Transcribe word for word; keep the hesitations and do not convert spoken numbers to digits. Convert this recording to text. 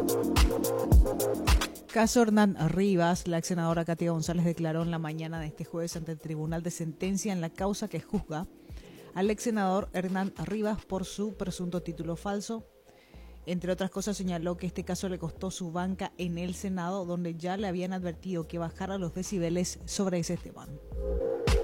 Caso Hernán Rivas, la ex senadora Katia González declaró en la mañana de este jueves ante el Tribunal de Sentencia en la causa que juzga al ex senador Hernán Rivas por su presunto título falso. Entre otras cosas, señaló que este caso le costó su banca en el Senado, donde ya le habían advertido que bajara los decibeles sobre ese tema.